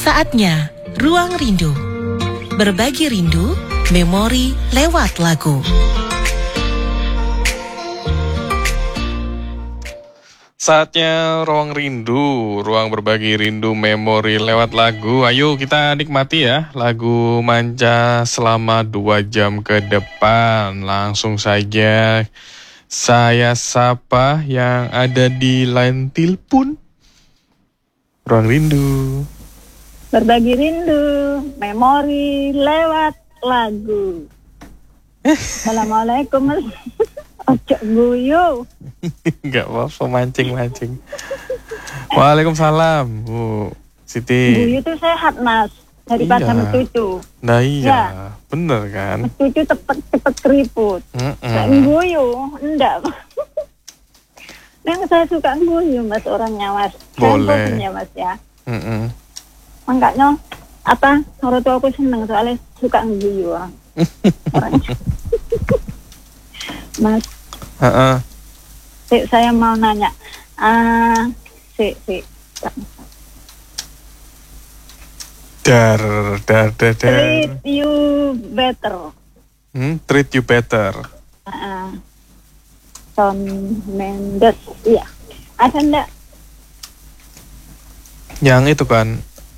Saatnya Ruang Rindu. Berbagi rindu, memori lewat lagu. Saatnya Ruang Rindu, ruang berbagi rindu memori lewat lagu. Ayo kita nikmati ya lagu Manca selama 2 jam ke depan. Langsung saja saya sapa yang ada di line telepon. Ruang Rindu. Berbagi rindu, memori lewat lagu. Assalamualaikum. Ojo guyu. Enggak apa-apa, mancing-mancing. Waalaikumsalam, Bu Siti. Guyu itu sehat, Mas. Daripada metucu. Nah iya, ya. Bener kan? Metucu cepet keriput. Guyu, enggak. Yang saya suka guyu, Mas, orangnya, Mas. Boleh. Ya, Mas, ya. Makanya, orang tua aku seneng soalnya suka guyu orangnya. Mas, saya mau nanya, treat you better. Treat you better. Shawn Mendes, iya. Ada enggak? Yang itu kan,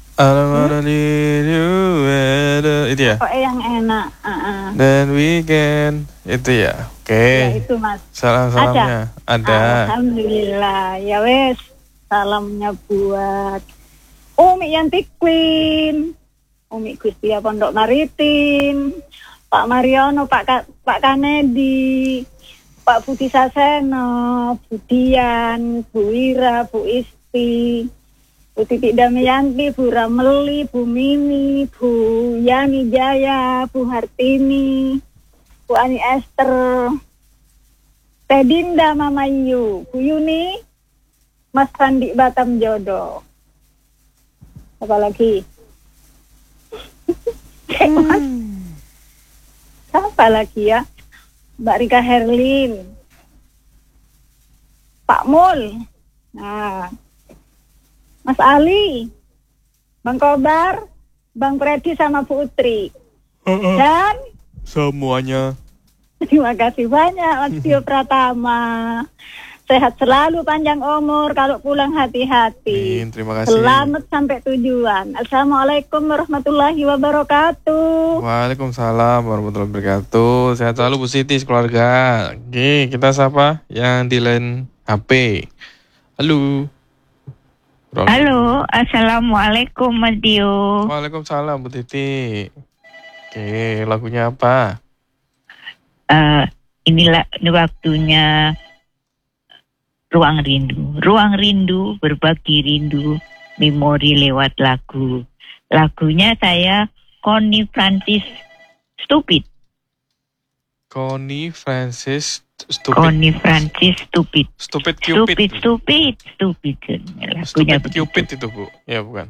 itu ya? Oh, yang enak. Then we can, itu ya. Oke. Ya, itu, Mas. Salam-salamnya ada. Alhamdulillah. Ya wes, salamnya buat Umi Yanti Queen, Umi Gustia Pondok Maritim, Pak Mariono, Pak Kanedi, Pak Budi Saseno, Bu Dian, Bu Ira, Bu Isti, Bu Titik Damayanti, Bu Rameli, Bu Mimi, Bu Yani Jaya, Bu Hartini, Bu Ani Esther, Teh Dinda, Mama Yu, Bu Yuni, Mas Sandi Batam Jodoh. Apa lagi? Siapa lagi ya? Mbak Rika Herlin, Pak Mul, Mas Ali, Bang Kobar, Bang Freddy sama Bu Utri. Dan semuanya. Terima kasih banyak, Mas Tio Pratama. Sehat selalu, panjang umur, kalau pulang hati-hati. Terima kasih. Selamat sampai tujuan. Assalamualaikum warahmatullahi wabarakatuh. Waalaikumsalam warahmatullahi wabarakatuh. Sehat selalu Bu Siti, keluarga. Oke, kita sapa yang di line HP. Halo. Halo, Assalamualaikum Mas Dio. Waalaikumsalam Bu Titi. Oke, lagunya apa? Inilah waktunya Ruang Rindu. Ruang Rindu, berbagi rindu, memori lewat lagu. Lagunya saya Connie Francis Stupid. Connie Francis Stupid. Connie Francis Stupid. Stupid Cupid. Stupid. Lagunya Stupid Cupid itu, Bu. Ya, bukan.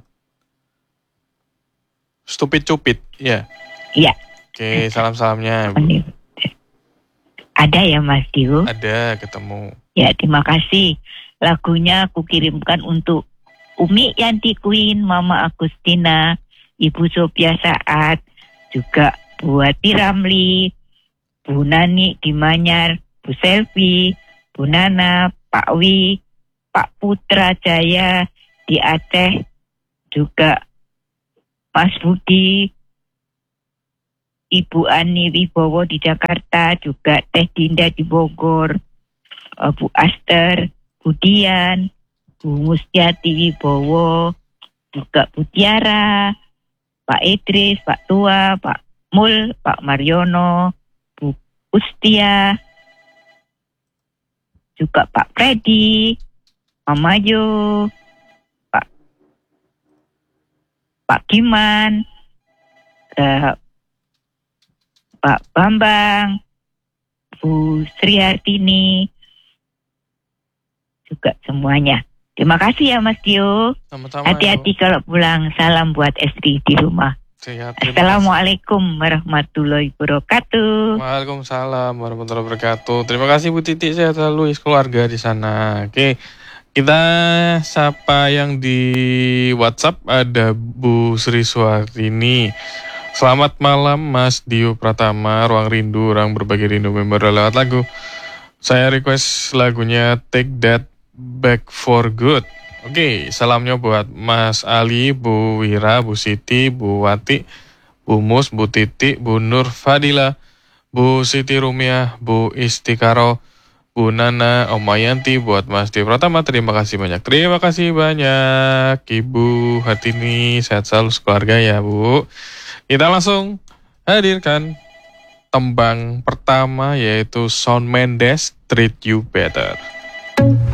Stupid Cupid, ya. Iya. Oke, salam-salamnya, Bu. Ada ya Mas Dio? Ada, ketemu. Ya, terima kasih. Lagunya aku kirimkan untuk Umi Yanti Queen, Mama Agustina, Ibu Sophia Saat, juga buat Ramli, Bu Nani di Manyar, Bu Selvi, Bu Nana, Pak Wi, Pak Putra Jaya di Aceh, juga Mas Budi, Ibu Ani Wibowo di Jakarta, juga Teh Dinda di Bogor, Bu Aster, Bu Dian, Bu Mustiati Wibowo, juga Bu Tiara, Pak Idris, Pak Tua, Pak Mul, Pak Mariono, Bu Ustia, juga Pak Freddy, Mama Jo, Pak Giman, Pak Bambang, Bu Sri Hartini, juga semuanya. Terima kasih ya Mas Dio. Sama-sama. Hati-hati kalau pulang. Salam buat istri di rumah. Sehat. Assalamualaikum warahmatullahi wabarakatuh. Waalaikumsalam warahmatullahi wabarakatuh. Terima kasih Bu Titi, sehat selalu keluarga di sana. Oke. Kita sapa yang di WhatsApp, ada Bu Sri Suwartini. Selamat malam Mas Dio Pratama, Ruang Rindu, orang berbagi rindu member lewat lagu. Saya request lagunya Take That Back for Good. Oke, salamnya buat Mas Ali, Bu Wira, Bu Siti, Bu Wati, Bu Mus, Bu Titi, Bu Nur Fadila, Bu Siti Rumiah, Bu Istikaro, Bu Nana, Om Mayanti, buat Mas Dio Pratama, terima kasih banyak. Terima kasih banyak Ibu Hartini, sehat selalu sekeluarga ya Bu. Kita langsung hadirkan tembang pertama, yaitu Shawn Mendes, Treat You Better.